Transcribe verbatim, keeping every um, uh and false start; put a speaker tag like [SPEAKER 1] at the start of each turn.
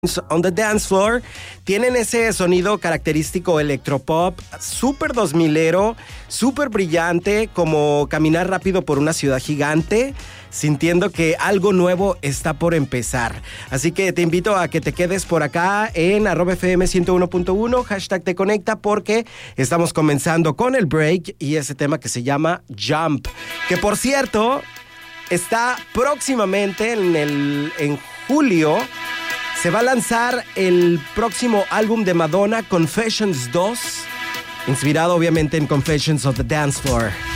[SPEAKER 1] on the Dance Floor. Tienen ese sonido característico electropop, súper dos milero, súper brillante, como caminar rápido por una ciudad gigante, sintiendo que algo nuevo está por empezar. Así que te invito a que te quedes por acá en arroba F M ciento uno punto uno, hashtag te conecta, porque estamos comenzando con el break y ese tema que se llama Jump, que por cierto está próximamente en, el, en julio. Se va a lanzar el próximo álbum de Madonna, Confessions dos, inspirado obviamente en Confessions of the Dance Floor.